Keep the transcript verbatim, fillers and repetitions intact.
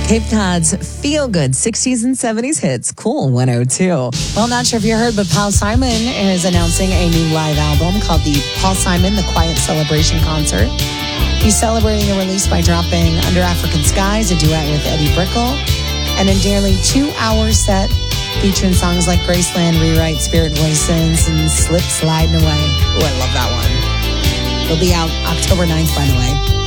Cape Cod's feel-good sixties and seventies hits, Cool one oh two. Well, not sure if you heard, but Paul Simon is announcing a new live album called the Paul Simon The Quiet Celebration Concert. He's celebrating the release by dropping Under African Skies, a duet with Eddie Brickell, and a nearly two-hour set featuring songs like Graceland, Rewrite, Spirit Voices, and Slip Sliding Away. Oh, I love that one. It'll be out October ninth, by the way.